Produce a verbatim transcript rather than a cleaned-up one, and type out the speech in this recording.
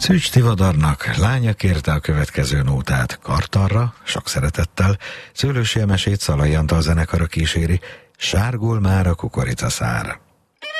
Szűcs Tivadarnak lánya kérte a következő nótát, kartarra, sok szeretettel, Szőlősi Emesét Szalai Antal zenekara kíséri, sárgul már a kukoricaszár.